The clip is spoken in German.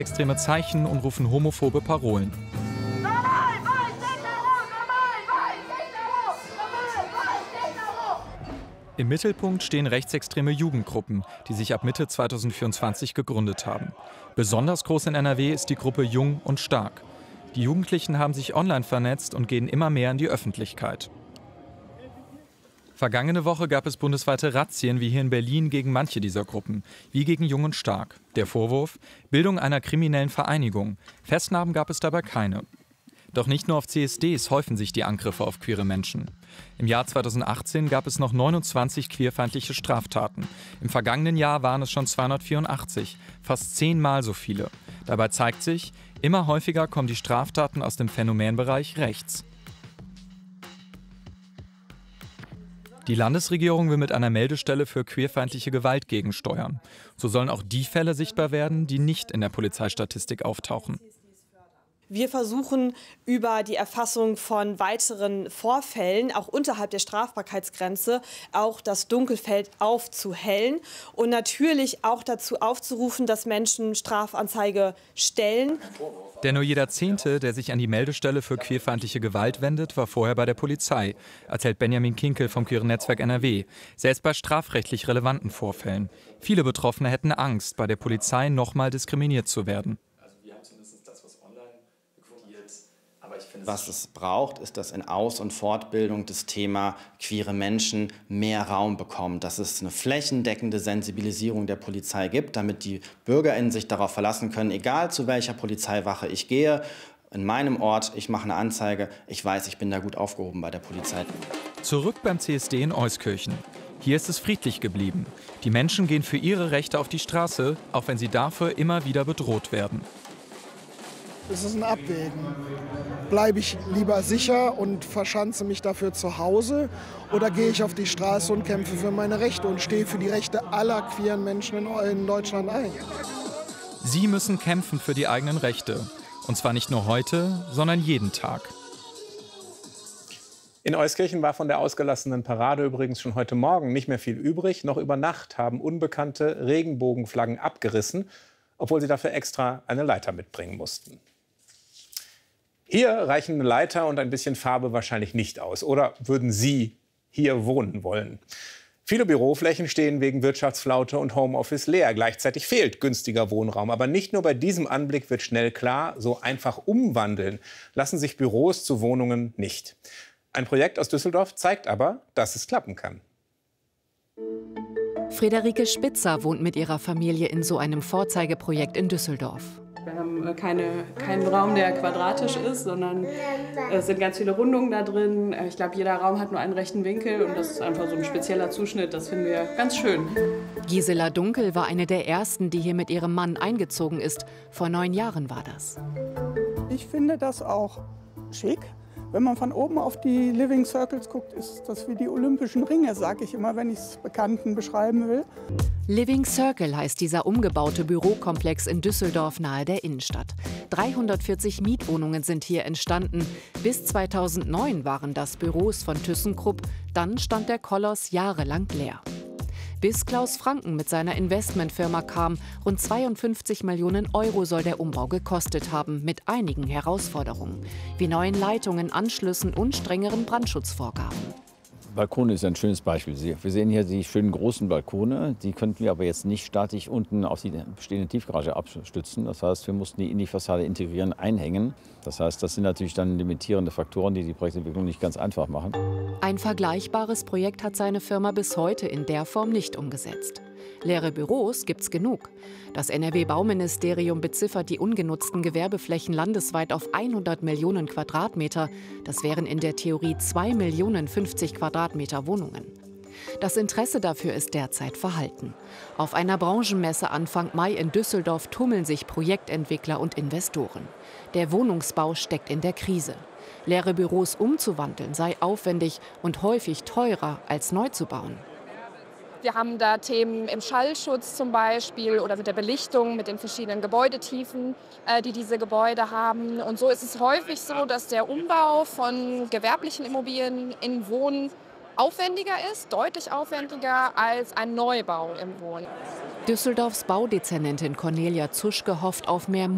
Extreme Zeichen und rufen homophobe Parolen. Im Mittelpunkt stehen rechtsextreme Jugendgruppen, die sich ab Mitte 2024 gegründet haben. Besonders groß in NRW ist die Gruppe Jung und Stark. Die Jugendlichen haben sich online vernetzt und gehen immer mehr in die Öffentlichkeit. Vergangene Woche gab es bundesweite Razzien wie hier in Berlin gegen manche dieser Gruppen, wie gegen Jung und Stark. Der Vorwurf: Bildung einer kriminellen Vereinigung. Festnahmen gab es dabei keine. Doch nicht nur auf CSDs häufen sich die Angriffe auf queere Menschen. Im Jahr 2018 gab es noch 29 queerfeindliche Straftaten. Im vergangenen Jahr waren es schon 284, fast 10-mal so viele. Dabei zeigt sich, immer häufiger kommen die Straftaten aus dem Phänomenbereich rechts. Die Landesregierung will mit einer Meldestelle für queerfeindliche Gewalt gegensteuern. So sollen auch die Fälle sichtbar werden, die nicht in der Polizeistatistik auftauchen. Wir versuchen über die Erfassung von weiteren Vorfällen, auch unterhalb der Strafbarkeitsgrenze, auch das Dunkelfeld aufzuhellen und natürlich auch dazu aufzurufen, dass Menschen Strafanzeige stellen. Denn nur jeder Zehnte, der sich an die Meldestelle für queerfeindliche Gewalt wendet, war vorher bei der Polizei, erzählt Benjamin Kinkel vom Queeren Netzwerk NRW. Selbst bei strafrechtlich relevanten Vorfällen. Viele Betroffene hätten Angst, bei der Polizei nochmal diskriminiert zu werden. Was es braucht, ist, dass in Aus- und Fortbildung das Thema queere Menschen mehr Raum bekommt, dass es eine flächendeckende Sensibilisierung der Polizei gibt, damit die BürgerInnen sich darauf verlassen können, egal zu welcher Polizeiwache ich gehe, in meinem Ort, ich mache eine Anzeige, ich weiß, ich bin da gut aufgehoben bei der Polizei. Zurück beim CSD in Euskirchen. Hier ist es friedlich geblieben. Die Menschen gehen für ihre Rechte auf die Straße, auch wenn sie dafür immer wieder bedroht werden. Es ist ein Abwägen. Bleibe ich lieber sicher und verschanze mich dafür zu Hause oder gehe ich auf die Straße und kämpfe für meine Rechte und stehe für die Rechte aller queeren Menschen in Deutschland ein? Sie müssen kämpfen für die eigenen Rechte. Und zwar nicht nur heute, sondern jeden Tag. In Euskirchen war von der ausgelassenen Parade übrigens schon heute Morgen nicht mehr viel übrig. Noch über Nacht haben Unbekannte Regenbogenflaggen abgerissen, obwohl sie dafür extra eine Leiter mitbringen mussten. Hier reichen eine Leiter und ein bisschen Farbe wahrscheinlich nicht aus. Oder würden Sie hier wohnen wollen? Viele Büroflächen stehen wegen Wirtschaftsflaute und Homeoffice leer. Gleichzeitig fehlt günstiger Wohnraum. Aber nicht nur bei diesem Anblick wird schnell klar, so einfach umwandeln lassen sich Büros zu Wohnungen nicht. Ein Projekt aus Düsseldorf zeigt aber, dass es klappen kann. Friederike Spitzer wohnt mit ihrer Familie in so einem Vorzeigeprojekt in Düsseldorf. Wir haben keinen Raum, der quadratisch ist, sondern es sind ganz viele Rundungen da drin. Ich glaube, jeder Raum hat nur einen rechten Winkel und das ist einfach so ein spezieller Zuschnitt. Das finden wir ganz schön. Gisela Dunkel war eine der ersten, die hier mit ihrem Mann eingezogen ist. Vor 9 Jahren war das. Ich finde das auch schick. Wenn man von oben auf die Living Circles guckt, ist das wie die Olympischen Ringe, sage ich immer, wenn ich es Bekannten beschreiben will. Living Circle heißt dieser umgebaute Bürokomplex in Düsseldorf nahe der Innenstadt. 340 Mietwohnungen sind hier entstanden. Bis 2009 waren das Büros von ThyssenKrupp. Dann stand der Koloss jahrelang leer. Bis Klaus Franken mit seiner Investmentfirma kam. Rund 52 Millionen Euro soll der Umbau gekostet haben, mit einigen Herausforderungen, wie neuen Leitungen, Anschlüssen und strengeren Brandschutzvorgaben. Balkone ist ein schönes Beispiel. Wir sehen hier die schönen großen Balkone. Die könnten wir aber jetzt nicht statisch unten auf die bestehende Tiefgarage abstützen. Das heißt, wir mussten die in die Fassade integrieren, einhängen. Das heißt, das sind natürlich dann limitierende Faktoren, die die Projektentwicklung nicht ganz einfach machen. Ein vergleichbares Projekt hat seine Firma bis heute in der Form nicht umgesetzt. Leere Büros gibt's genug. Das NRW-Bauministerium beziffert die ungenutzten Gewerbeflächen landesweit auf 100 Millionen Quadratmeter. Das wären in der Theorie 2.050.000 Quadratmeter Wohnungen. Das Interesse dafür ist derzeit verhalten. Auf einer Branchenmesse Anfang Mai in Düsseldorf tummeln sich Projektentwickler und Investoren. Der Wohnungsbau steckt in der Krise. Leere Büros umzuwandeln sei aufwendig und häufig teurer als neu zu bauen. Wir haben da Themen im Schallschutz zum Beispiel oder mit der Belichtung, mit den verschiedenen Gebäudetiefen, die diese Gebäude haben. Und so ist es häufig so, dass der Umbau von gewerblichen Immobilien in Wohnen aufwendiger ist, deutlich aufwendiger als ein Neubau im Wohnen. Düsseldorfs Baudezernentin Cornelia Zuschke hofft auf mehr